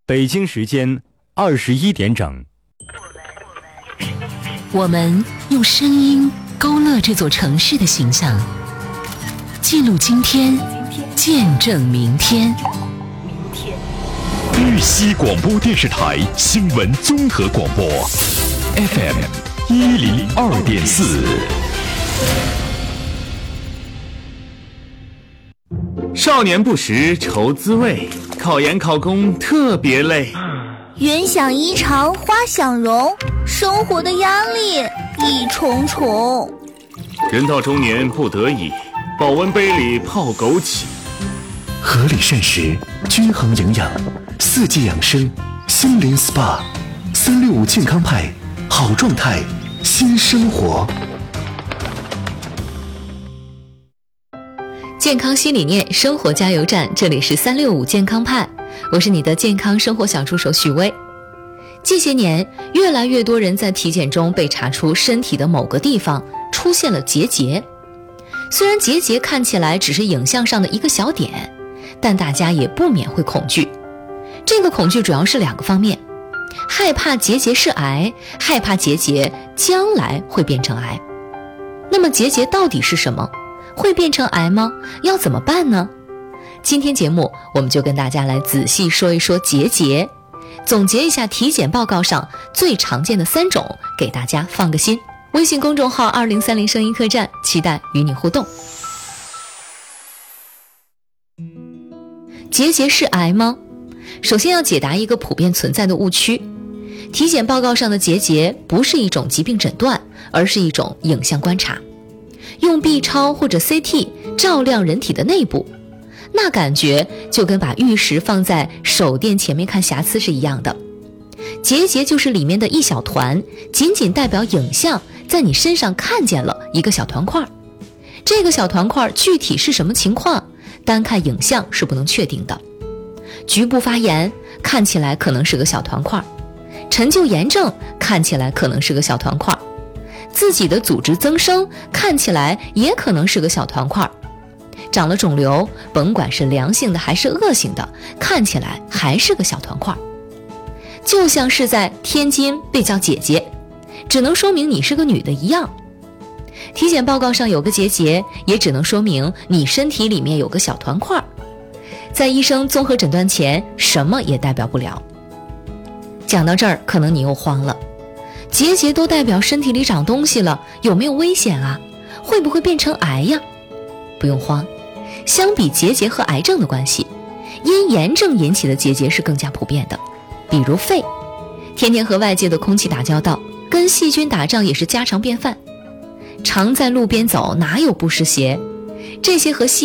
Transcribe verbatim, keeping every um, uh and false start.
北京时间二十一点整。 我们用声音勾勒这座城市的形象，记录今天，见证明天。 玉溪广播电视台新闻综合广播 F M 一零二点四。 少年不识愁滋味，考研考公特别累。 云想衣裳花想容，生活的压力一重重。 人到中年不得已，保温杯里泡枸杞。 合理膳食，均衡营养，四季养生，心灵 S P A， 三六五健康派，好状态，新生活。 健康新理念，生活加油站，这里是三六五健康派，我是你的健康生活小助手许巍。近些年，越来越多人在体检中被查出身体的某个地方出现了结节。虽然结节看起来只是影像上的一个小点，但大家也不免会恐惧。这个恐惧主要是两个方面：害怕结节是癌，害怕结节将来会变成癌。那么结节到底是什么？会变成癌吗？要怎么办呢？今天节目我们就跟大家来仔细说一说结节，总结一下体检报告上最常见的三种，给大家放个心。微信公众号二零三零声音客栈，期待与你互动。结节是癌吗？首先要解答一个普遍存在的误区，体检报告上的结节不是一种疾病诊断，而是一种影像观察。用 B 超或者 C T 照亮人体的内部，那感觉就跟把玉石放在手电前面看瑕疵是一样的。结节就是里面的一小团，仅仅代表影像在你身上看见了一个小团块。这个小团块具体是什么情况，单看影像是不能确定的。局部发炎看起来可能是个小团块，陈旧炎症看起来可能是个小团块，自己的组织增生看起来也可能是个小团块，长了肿瘤，甭管是良性的还是恶性的，看起来还是个小团块。就像是在天津被叫姐姐，只能说明你是个女的一样。体检报告上有个结节，也只能说明你身体里面有个小团块，在医生综合诊断前，什么也代表不了。讲到这儿，可能你又慌了，结节都代表身体里长东西了，有没有危险啊？会不会变成癌呀？不用慌，相比结节和癌症的关系，因炎症引起的结节是更加普遍的。比如肺，天天和外界的空气打交道，跟细菌打仗也是家常便饭。常在路边走，哪有不湿鞋？这些和细